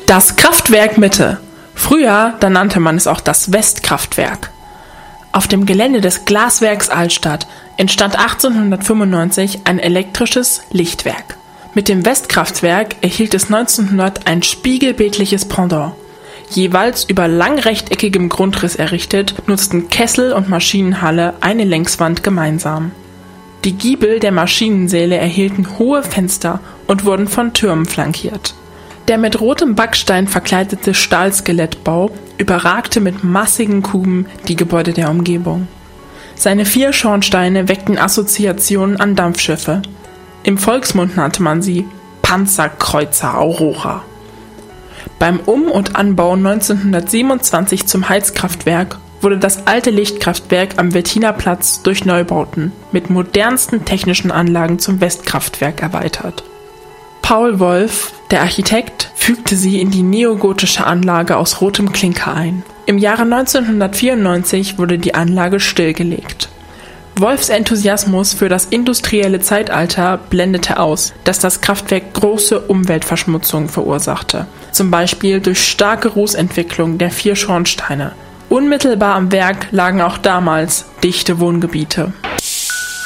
Das Kraftwerk Mitte. Früher, da nannte man es auch das Westkraftwerk. Auf dem Gelände des Glaswerks Altstadt entstand 1895 ein elektrisches Lichtwerk. Mit dem Westkraftwerk erhielt es 1900 ein spiegelbildliches Pendant. Jeweils über langrechteckigem Grundriss errichtet, nutzten Kessel und Maschinenhalle eine Längswand gemeinsam. Die Giebel der Maschinensäle erhielten hohe Fenster und wurden von Türmen flankiert. Der mit rotem Backstein verkleidete Stahlskelettbau überragte mit massigen Kuben die Gebäude der Umgebung. Seine 4 Schornsteine weckten Assoziationen an Dampfschiffe. Im Volksmund nannte man sie Panzerkreuzer Aurora. Beim Um- und Anbau 1927 zum Heizkraftwerk wurde das alte Lichtkraftwerk am Wettiner Platz durch Neubauten mit modernsten technischen Anlagen zum Westkraftwerk erweitert. Paul Wolf, der Architekt, fügte sie in die neogotische Anlage aus rotem Klinker ein. Im Jahre 1994 wurde die Anlage stillgelegt. Wolfs Enthusiasmus für das industrielle Zeitalter blendete aus, dass das Kraftwerk große Umweltverschmutzung verursachte, zum Beispiel durch starke Rußentwicklung der 4 Schornsteine. Unmittelbar am Werk lagen auch damals dichte Wohngebiete.